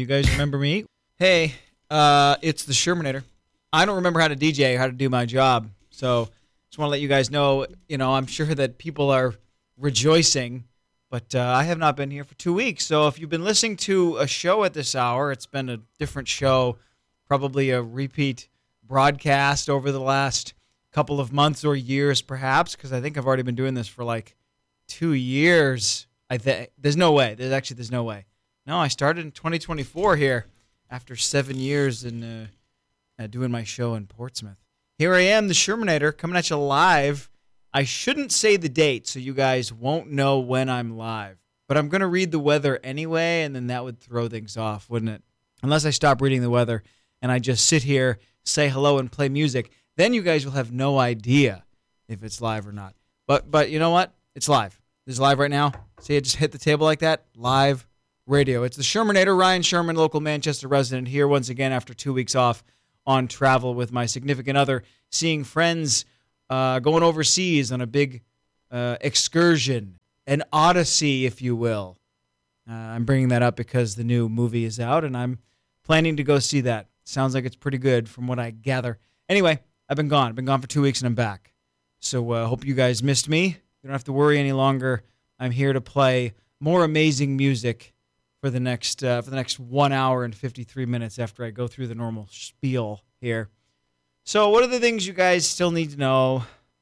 You guys remember me? Hey, it's the Shermanator. I don't remember how to DJ or how to do my job, so just want to let you guys know, I'm sure that people are rejoicing, but I have not been here for 2 weeks. So if you've been listening to a show at this hour, it's been a different show, probably a repeat broadcast over the last couple of months or years, perhaps, because I think I've already been doing this for like 2 years. There's no way. There's no way. No, I started in 2024 here after 7 years in doing my show in Portsmouth. Here I am, the Shermanator, coming at you live. I shouldn't say the date so you guys won't know when I'm live, but I'm going to read the weather anyway, and then that would throw things off, wouldn't it? Unless I stop reading the weather and I just sit here, say hello, and play music, then you guys will have no idea if it's live or not. But you know what? It's live. It's live right now. See, I just hit the table like that. Live radio. It's the Shermanator, Ryan Sherman, local Manchester resident, here once again after 2 weeks off on travel with my significant other, seeing friends, going overseas on a big excursion, an odyssey, if you will. I'm bringing that up because the new movie is out, and I'm planning to go see that. Sounds like it's pretty good from what I gather. Anyway, I've been gone. I've been gone for 2 weeks, and I'm back. So I hope you guys missed me. You don't have to worry any longer. I'm here to play more amazing music for the next 1 hour and 53 minutes after I go through the normal spiel here. So what are the things you guys still need to know?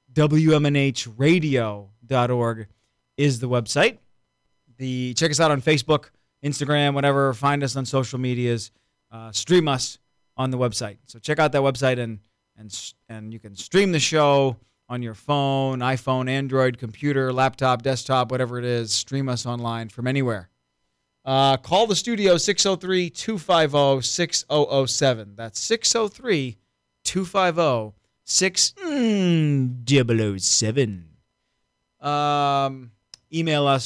WMNHradio.org is the website. Check us out on Facebook, Instagram, whatever. Find us on social medias. Stream us on the website. So check out that website and you can stream the show on your phone, iPhone, Android, computer, laptop, desktop, whatever it is. Stream us online from anywhere. Call the studio, 603-250-6007. That's 603-250-6007. Email us,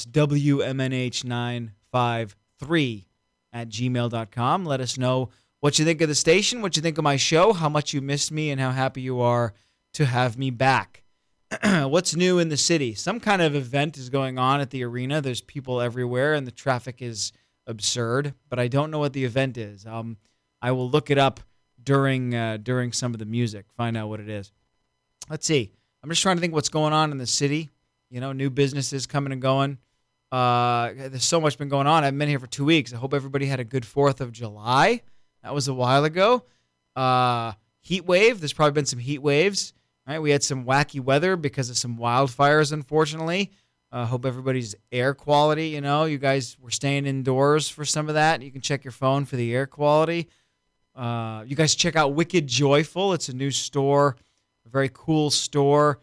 WMNH953@gmail.com. Let us know what you think of the station, what you think of my show, how much you missed me, and how happy you are to have me back. What's new in the city? Some kind of event is going on at the arena. There's people everywhere, and the traffic is absurd, but I don't know what the event is. I will look it up during some of the music, find out what it is. Let's see. I'm just trying to think what's going on in the city. New businesses coming and going. There's so much been going on. I've been here for 2 weeks. I hope everybody had a good 4th of July. That was a while ago. Heat wave. There's probably been some heat waves. Right? We had some wacky weather because of some wildfires, unfortunately. Hope everybody's air quality, you guys were staying indoors for some of that. You can check your phone for the air quality. You guys check out Wicked Joyful. It's a new store, a very cool store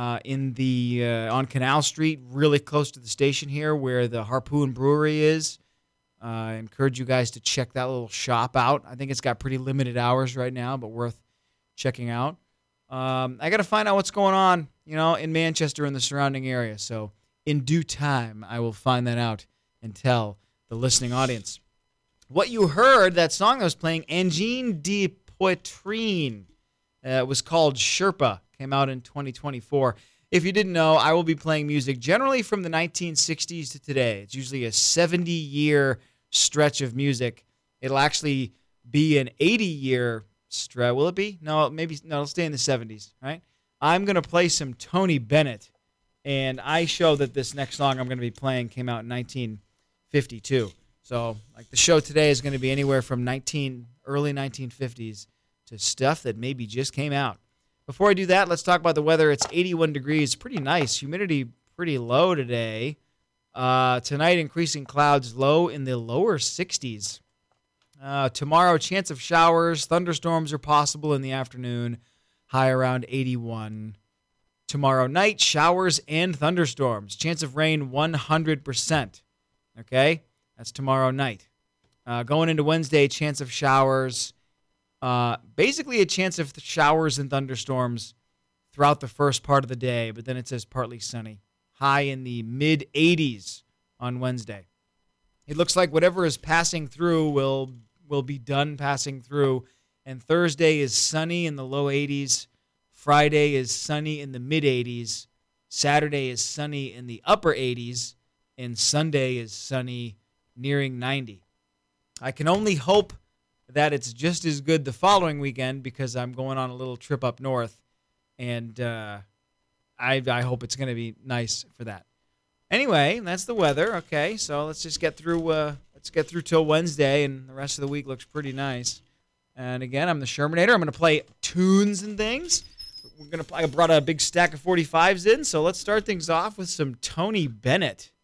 on Canal Street, really close to the station here where the Harpoon Brewery is. I encourage you guys to check that little shop out. I think it's got pretty limited hours right now, but worth checking out. I got to find out what's going on, in Manchester and the surrounding area. So in due time, I will find that out and tell the listening audience. What you heard, that song I was playing, Angine de Poitrine, was called Sherpa, came out in 2024. If you didn't know, I will be playing music generally from the 1960s to today. It's usually a 70-year stretch of music. It'll actually be an 80-year stretch. Will it be? No, maybe. No, it'll stay in the 70s, right? I'm going to play some Tony Bennett, and I show that this next song I'm going to be playing came out in 1952. So, the show today is going to be anywhere from early 1950s to stuff that maybe just came out. Before I do that, let's talk about the weather. It's 81 degrees, pretty nice. Humidity pretty low today. Tonight, increasing clouds, low in the lower 60s. Tomorrow, chance of showers. Thunderstorms are possible in the afternoon, high around 81. Tomorrow night, showers and thunderstorms. Chance of rain, 100%. Okay? That's tomorrow night. Going into Wednesday, chance of showers. Basically a chance of showers and thunderstorms throughout the first part of the day, but then it says partly sunny. High in the mid-80s on Wednesday. It looks like whatever is passing through will be done passing through, and Thursday is sunny in the low 80s. Friday is sunny in the mid-80s. Saturday is sunny in the upper 80s, and Sunday is sunny nearing 90. I can only hope that it's just as good the following weekend because I'm going on a little trip up north, and I hope it's going to be nice for that. Anyway, that's the weather. Okay, so let's just get through. Let's get through till Wednesday, and the rest of the week looks pretty nice. And again, I'm the Shermanator. I'm going to play tunes and things. I brought a big stack of 45s in, so let's start things off with some Tony Bennett.